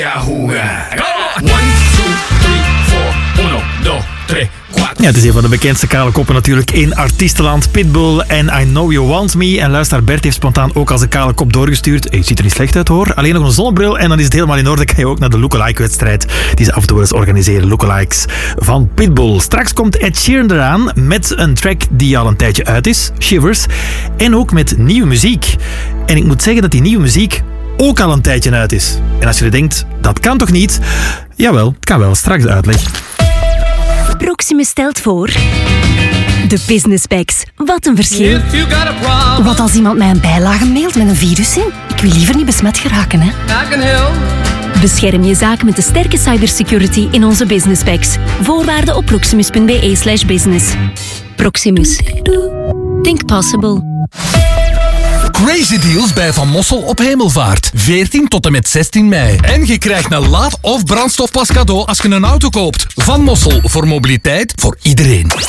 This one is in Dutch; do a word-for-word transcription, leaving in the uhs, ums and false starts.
One, two, three, four, uno, dos, tres. Ja, het is een van de bekendste kale koppen natuurlijk in artiestenland. Pitbull en I Know You Want Me. En luisteraar Bert heeft spontaan ook als een kale kop doorgestuurd. Je ziet er niet slecht uit hoor. Alleen nog een zonnebril en dan is het helemaal in orde. Kan je ook naar de lookalike-wedstrijd die ze af en toe eens organiseren. Lookalikes van Pitbull. Straks komt Ed Sheeran eraan met een track die al een tijdje uit is. Shivers. En ook met nieuwe muziek. En ik moet zeggen dat die nieuwe muziek ook al een tijdje uit is. En als je er denkt, dat kan toch niet? Jawel, het kan wel. Straks de uitleg. Proximus stelt voor... De Business Packs. Wat een verschil. Wat als iemand mij een bijlage mailt met een virus in? Ik wil liever niet besmet geraken, hè. Bescherm je zaak met de sterke cybersecurity in onze Business Packs. Voorwaarden op proximus.be slash business. Proximus. Think possible. Crazy deals bij Van Mossel op Hemelvaart. veertien tot en met zestien mei. En je krijgt een laad- of brandstofpas cadeau als je een auto koopt. Van Mossel, voor mobiliteit voor iedereen.